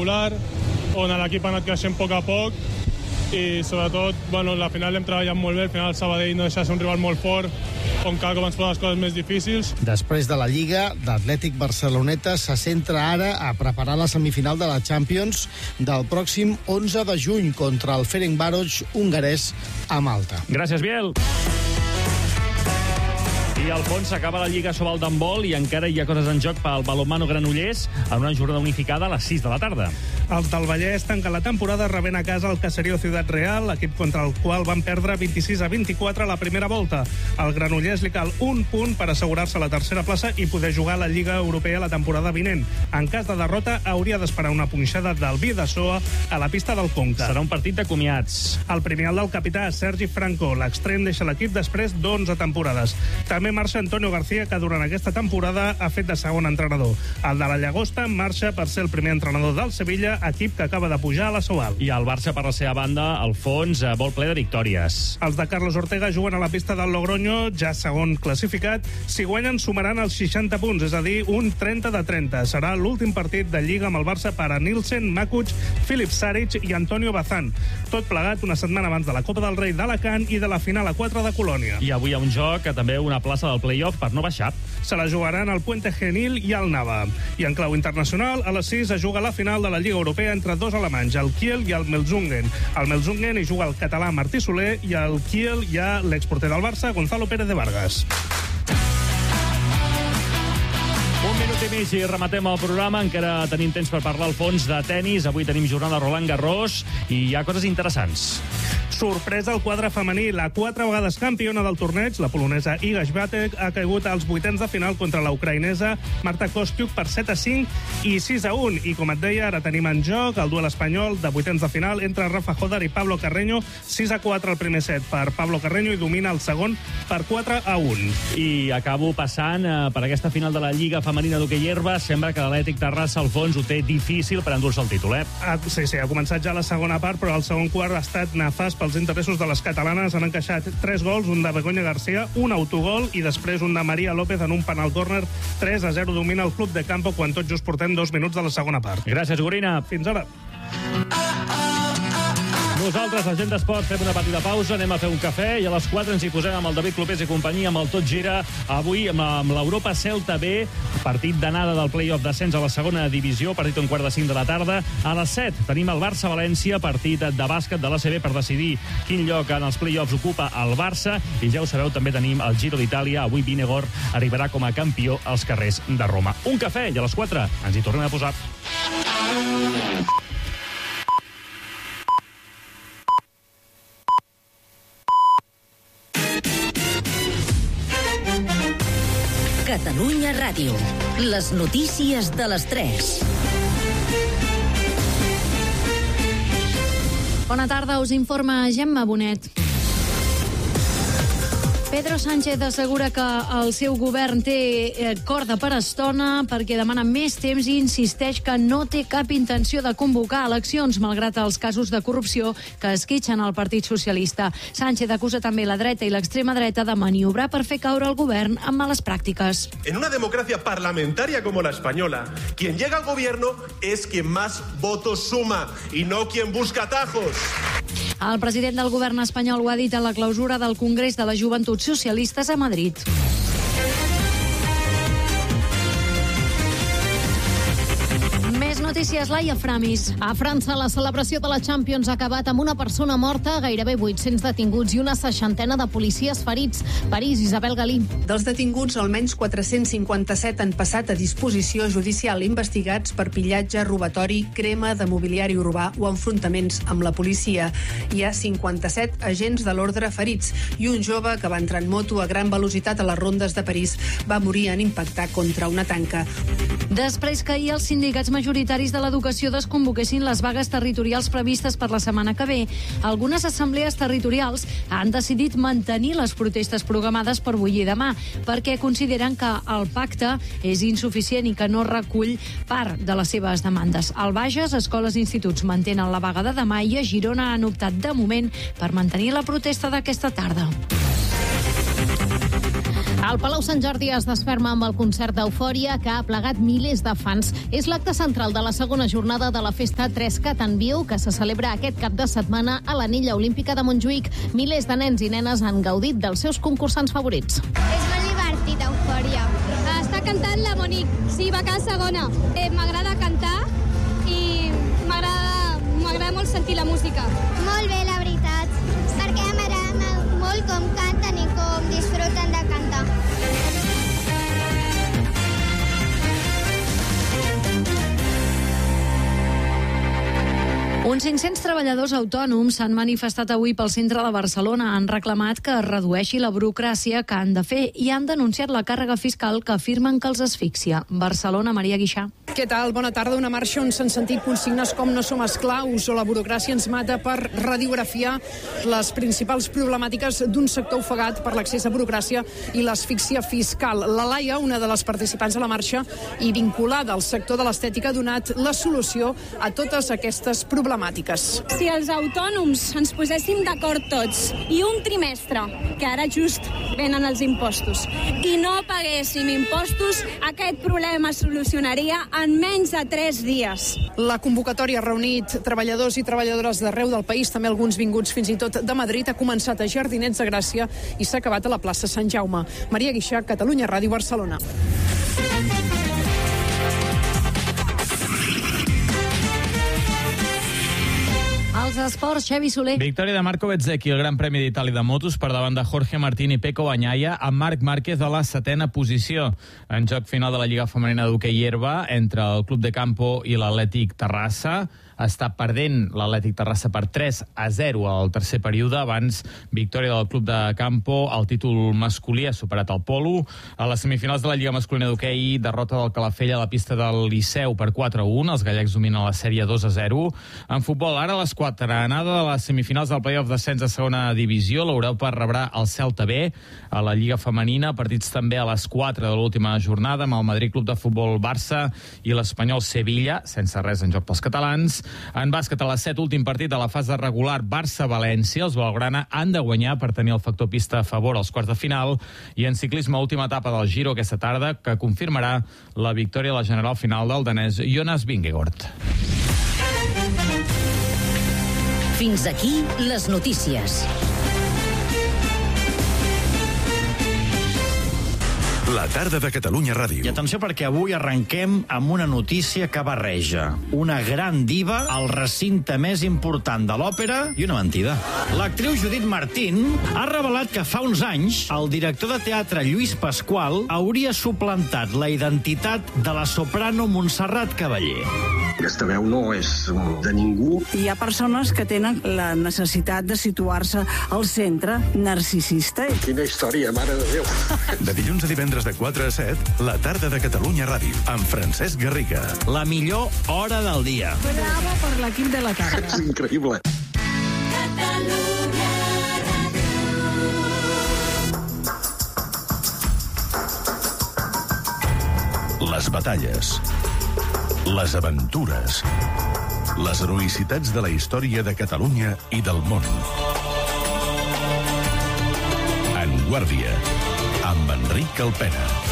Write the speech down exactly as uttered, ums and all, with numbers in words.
regular, on l'equip ha anat creixent a poc a poc, i sobretot, bueno, la final l'hem treballat molt bé. Al final el Sabadell no deixa de ser un rival molt fort, on cada cop ens posen les coses més difícils. Després de la Lliga, l'Atlètic Barceloneta se centra ara a preparar la semifinal de la Champions del pròxim onze de juny contra el Ferencváros hongarès a Malta. Gràcies, Biel. I al fons s'acaba la Lliga Sobal d'handbol i encara hi ha coses en joc pel balonmano Granollers en una jornada unificada a les sis de la tarda. Els del Vallès tanquen la temporada rebent a casa el Caserío Ciudad Real, equip contra el qual van perdre vint-i-sis a vint-i-quatre a la primera volta. Al Granollers li cal un punt per assegurar-se la tercera plaça i poder jugar a la Lliga Europea la temporada vinent. En cas de derrota, hauria d'esperar una punxada del Bidasoa a la pista del Conca. Serà un partit de comiats. El primer al del capità, Sergi Franco. L'extrem deixa l'equip després d'onze temporades. També marxa Antonio García, que durant aquesta temporada ha fet de segon entrenador. El de la Llagosta marxa per ser el primer entrenador del Sevilla, equip que acaba de pujar a la Sobal. I el Barça, per la seva banda, al fons, vol ple de victòries. Els de Carlos Ortega juguen a la pista del Logroño, ja segon classificat. Si guanyen, sumaran els seixanta punts, és a dir, un trenta de trenta. Serà l'últim partit de Lliga amb el Barça per a Nielsen, Makuch, Filip Saric i Antonio Bazán. Tot plegat una setmana abans de la Copa del Rei d'Alacant i de la final a quatre de Colònia. I avui hi ha un joc, que també una plaça del play-off per no baixar. Se la jugaran al Puente Genil i al Nava. I en clau internacional, a les sis es juga la final de la Lliga Europea entre dos alemanys, el Kiel i el Melsungen. Al Melsungen hi juga el català Martí Soler i al Kiel hi ha l'exporter del Barça, Gonzalo Pérez de Vargas. Un minut i mig i rematem el programa. Encara tenim temps per parlar al fons de tennis. Avui tenim jornada Roland Garros i hi ha coses interessants. Sorpresa al quadre femení. La quatre vegades campiona del torneig, la polonesa Iga Świątek, ha caigut als vuitens de final contra la ucraïnesa Marta Kostyuk per set a cinc i sis a un. I com et deia, ara tenim en joc el duel espanyol de vuitens de final entre Rafa Jodar i Pablo Carreño. sis a quatre al primer set per Pablo Carreño i domina el segon per quatre a un. I acabo passant eh, per aquesta final de la Lliga Femenina d'Hoquei Herba. Sembla que l'Atlètic Terrassa al fons ho té difícil per endur-se el títol, eh? Ah, sí, sí, ha començat ja la segona part, però el segon quart ha estat nefast pels interessos de les catalanes. Han encaixat tres gols, un de Begoña García, un autogol i després un de Maria López en un penal córner. tres a zero domina el Club de Campo quan tot just portem dos minuts de la segona part. Gràcies, Gorina. Fins ara. Nosaltres, la gent d'esport, fem una petita pausa, anem a fer un cafè i a les quatre ens hi posem amb el David Clopés i companyia, amb el Tot Gira, avui amb, amb l'Europa Celta B, partit d'anada del play-off d'ascens a la segona divisió, partit un quart de cinc de la tarda. A les set tenim el Barça-València, partit de bàsquet de l'A C B per decidir quin lloc en els play-offs ocupa el Barça, i ja ho sabeu, també tenim el Giro d'Itàlia. Avui Vinegor arribarà com a campió als carrers de Roma. Un cafè i a les quatre ens hi tornem a posar. Catalunya Ràdio. Les notícies de les tres. Bona tarda, us informa Gemma Bonet. Pedro Sánchez assegura que el seu govern té corda per estona perquè demana més temps i insisteix que no té cap intenció de convocar eleccions malgrat els casos de corrupció que esquitxen el Partit Socialista. Sánchez acusa també la dreta i l'extrema dreta de maniobrar per fer caure el govern amb males pràctiques. En una democracia parlamentaria como la española, quien llega al gobierno es quien más votos suma y no quien busca atajos. El president del govern espanyol ho ha dit a la clausura del Congrés de les Joventuts Socialistes a Madrid. Més notícies, Laia Framis. A França, la celebració de la Champions ha acabat amb una persona morta, gairebé vuit-cents detinguts i una seixantena de policies ferits. París, Isabel Galí. Dels detinguts, almenys quatre-cents cinquanta-set han passat a disposició judicial, investigats per pillatge, robatori, crema de mobiliari urbà o enfrontaments amb la policia. Hi ha cinquanta-set agents de l'ordre ferits i un jove que va entrar en moto a gran velocitat a les rondes de París va morir en impactar contra una tanca. Després que ahir els sindicats majoritaris de l'educació desconvoquessin les vagues territorials previstes per la setmana que ve, algunes assemblees territorials han decidit mantenir les protestes programades per avui i demà, perquè consideren que el pacte és insuficient i que no recull part de les seves demandes. Al Bages, escoles i instituts mantenen la vaga de demà i a Girona han optat de moment per mantenir la protesta d'aquesta tarda. El Palau Sant Jordi es desferma amb el concert d'Eufòria, que ha plegat milers de fans. És l'acte central de la segona jornada de la festa tres Cat en Viu, que se celebra aquest cap de setmana a l'Anilla Olímpica de Montjuïc. Milers de nens i nenes han gaudit dels seus concursants favorits. És molt divertit, Eufòria. Està cantant la Monique. Sí, va quedar segona. Eh, m'agrada cantar i m'agrada m'agrada molt sentir la música. Molt bé, la veritat, perquè m'agrada molt com canten i com disfruten de cantar. Uns cinc-cents treballadors autònoms s'han manifestat avui pel centre de Barcelona. Han reclamat que es redueixi la burocràcia que han de fer i han denunciat la càrrega fiscal que afirmen que els asfixia. Barcelona, Maria Guixà. Què tal? Bona tarda. Una marxa on s'han sentit consignes com no som esclaus o la burocràcia ens mata per radiografiar les principals problemàtiques d'un sector ofegat per l'accés a burocràcia i l'asfíxia fiscal. La Laia, una de les participants de la marxa i vinculada al sector de l'estètica, ha donat la solució a totes aquestes problemàtiques. Si els autònoms ens poséssim d'acord tots i un trimestre, que ara just venen els impostos, i no paguéssim impostos, aquest problema es solucionaria en menys de tres dies. La convocatòria ha reunit treballadors i treballadores d'arreu del país, també alguns vinguts fins i tot de Madrid. Ha començat a Jardinets de Gràcia i s'ha acabat a la plaça Sant Jaume. Maria Guixà, Catalunya Ràdio, Barcelona. Els esports, Xavi Soler. Victòria de Marco Bezzecchi, el Gran Premi d'Itàlia de motos, per davant de Jorge Martín i Pecco Bagnaia, amb Marc Márquez a la setena posició. En joc final de la Lliga Femenina d'Hoquei Herba entre el Club de Campo i l'Atlètic Terrassa. Està perdent l'Atlètic Terrassa per tres a zero al tercer període. Abans, victòria del Club de Campo. El títol masculí ha superat el Polo. A les semifinals de la Lliga Masculina d'Hoquei, derrota del Calafell a la pista del Liceu per quatre a un. Els gallecs dominen la sèrie dos a zero. En futbol, ara a les quatre, anada de les semifinals del play-off d'ascens a segona divisió. L'Europa rebrà el Celta B. A la Lliga Femenina, partits també a les quatre de l'última jornada, amb el Madrid Club de Futbol Barça i l'Espanyol Sevilla, sense res en joc pels catalans. En bàsquet, a les set, últim partit de la fase regular Barça-València. Els blaugrana han de guanyar per tenir el factor pista a favor als quarts de final. I en ciclisme, última etapa del Giro aquesta tarda, que confirmarà la victòria a la general final del danès Jonas Vingegaard. Fins aquí les notícies. La tarda de Catalunya Ràdio. I atenció, perquè avui arrenquem amb una notícia que barreja una gran diva al recinte més important de l'òpera i una mentida. L'actriu Judith Martín ha revelat que fa uns anys el director de teatre Lluís Pasqual hauria suplantat la identitat de la soprano Montserrat Cavaller. Aquesta veu no és de ningú. Hi ha persones que tenen la necessitat de situar-se al centre narcisista. Quina història, mare de Déu. De dilluns a divendres de quatre a set, la tarda de Catalunya Ràdio, amb Francesc Garriga. La millor hora del dia. Bravo per l'equip de la tarda. És increïble. Les batalles, les aventures, les heroïcitats de la història de Catalunya i del món. En Guàrdia, amb Enric Alpena.